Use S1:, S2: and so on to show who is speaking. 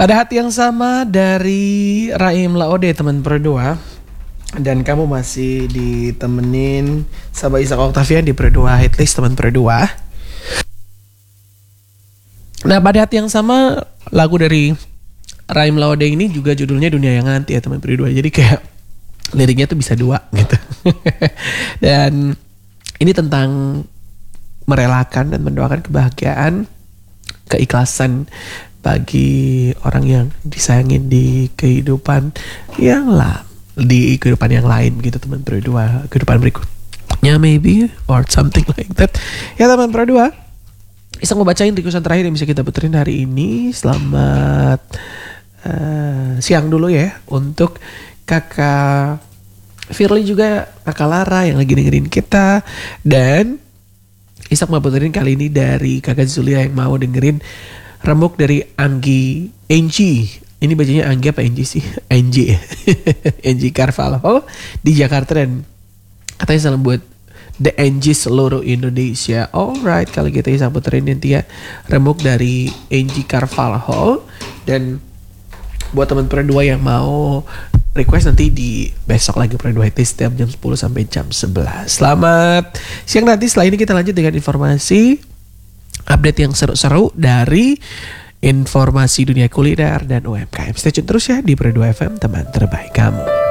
S1: Pada hati yang sama dari Raim Laode teman berdua. Dan kamu masih ditemenin sama Isak Octavian di berdua Hitlist teman berdua. Nah pada hati yang sama lagu dari Raim Laode ini juga judulnya Dunia Yang Anti ya teman berdua. Jadi kayak liriknya tuh bisa dua gitu. Dan ini tentang merelakan dan mendoakan kebahagiaan, keikhlasan bagi orang yang disayangin di kehidupan yang lain gitu teman berdua, kehidupan berikutnya maybe or something like that. Ya teman berdua, Iseng mau bacain requestan terakhir yang bisa kita puterin hari ini. Selamat siang dulu ya untuk kakak Firly juga kakak Lara yang lagi dengerin kita. Dan Isak mau puterin kali ini dari kakak Zulia yang mau dengerin Remuk dari Anggi ini bacanya Anggi apa Anggi sih? Anggi Carvalho di Jakarta. Dan katanya salam buat The Anggi seluruh Indonesia. Alright, kalau gitu Isak puterin nanti ya Remuk dari Anggi Carvalho. Dan buat teman berdua yang mau request nanti di besok lagi berdua itu setiap jam 10 sampai jam 11. Selamat siang nanti. Setelah ini kita lanjut dengan informasi update yang seru-seru dari informasi dunia kuliner dan UMKM. Stay tune terus ya di Berdua FM, teman terbaik kamu.